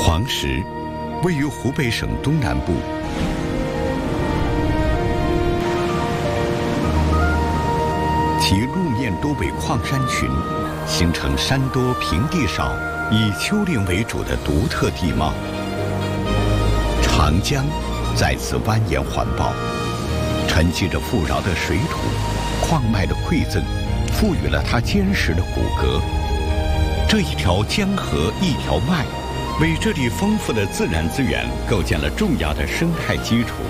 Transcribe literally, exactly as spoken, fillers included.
黄石位于湖北省东南部，其路面多为矿山群，形成山多平地少、以丘陵为主的独特地貌。长江在此蜿蜒环抱，沉积着富饶的水土，矿脉的馈赠，赋予了它坚实的骨骼。这一条江河一条脉，为这里丰富的自然资源构建了重要的生态基础。